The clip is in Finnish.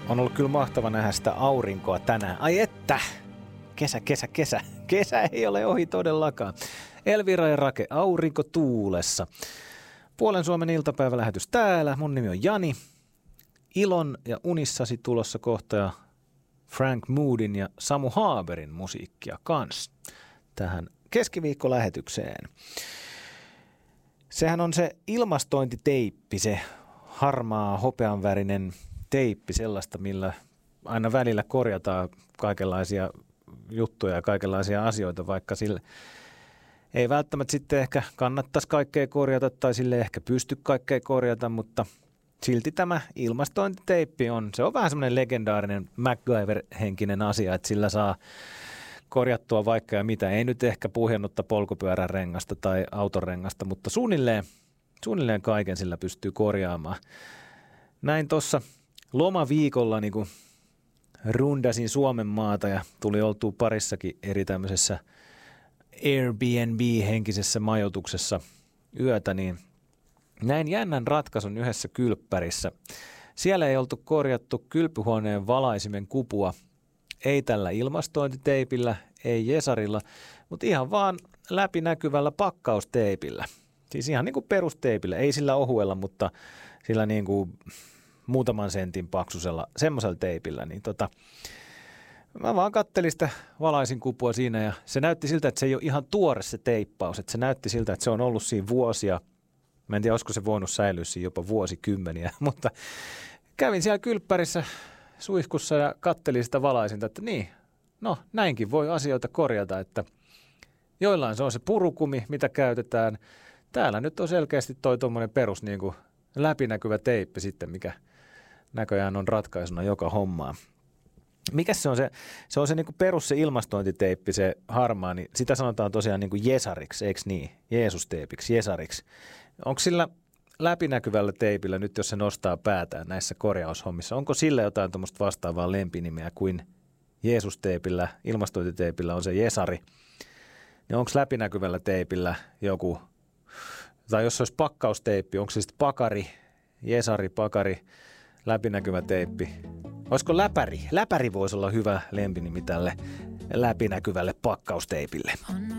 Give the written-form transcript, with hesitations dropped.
On ollut kyllä mahtava nähdä sitä aurinkoa tänään. Ai että! Kesä. Kesä ei ole ohi todellakaan. Elvira ja Rake, aurinko tuulessa. Puolen Suomen iltapäivälähetys täällä. Mun nimi on Jani. Ilon ja unissasi tulossa kohta ja Frank Moodin ja Samu Haaberin musiikkia kans tähän keskiviikkolähetykseen. Sehän on se ilmastointiteippi, se harmaa hopeanvärinen teippi, sellaista, millä aina välillä korjataan kaikenlaisia juttuja ja kaikenlaisia asioita, vaikka sille ei välttämättä sitten ehkä kannattaisi kaikkea korjata tai sille ehkä pysty kaikkea korjata, mutta silti tämä ilmastointiteippi se on vähän semmoinen legendaarinen MacGyver-henkinen asia, että sillä saa korjattua vaikka ja mitä. Ei nyt ehkä puhjennutta polkupyörän rengasta tai autorengasta, mutta suunnilleen kaiken sillä pystyy korjaamaan. Näin tuossa lomaviikolla niin kuin rundasin Suomen maata ja tuli oltua parissakin eri tämmöisessä Airbnb-henkisessä majoituksessa yötä, niin näin jännän ratkaisun yhdessä kylppärissä. Siellä ei oltu korjattu kylpyhuoneen valaisimen kupua, ei tällä ilmastointiteipillä, ei jesarilla, mutta ihan vaan läpinäkyvällä pakkausteipillä. Siis ihan niin kuin perusteipillä, ei sillä ohuella, mutta sillä niin kuin muutaman sentin paksusella semmoisella teipillä. Niin mä vaan kattelin sitä valaisin kupua siinä ja se näytti siltä, että se ei ole ihan tuore se teippaus. Että se näytti siltä, että se on ollut siinä vuosia. Mä en tiedä, olisiko se voinut säilyä siinä jopa vuosikymmeniä, mutta kävin siellä kylppärissä suihkussa ja kattelin sitä valaisinta, että niin, no näinkin voi asioita korjata, että joillain se on se purukumi, mitä käytetään. Täällä nyt on selkeästi toi tuommoinen perus niin kuin läpinäkyvä teippi sitten, mikä näköjään on ratkaisuna joka hommaan. Mikäs se on se? Se on se niin kuin perus se ilmastointiteippi, se harmaa, niin sitä sanotaan tosiaan niin kuin jesariksi, eikö niin? Jeesusteipiksi, jesariksi. Onko sillä läpinäkyvällä teipillä nyt, jos se nostaa päätään näissä korjaushommissa, onko sillä jotain tuommoista vastaavaa lempinimeä kuin Jeesusteipillä, ilmastointiteipillä on se jesari, niin onko läpinäkyvällä teipillä joku, tai jos se olisi pakkausteippi, onko se sitten pakari, jesari, pakari, läpinäkyvä teippi? Olisiko läpäri? Läpäri voisi olla hyvä lempinimi tälle läpinäkyvälle pakkausteipille.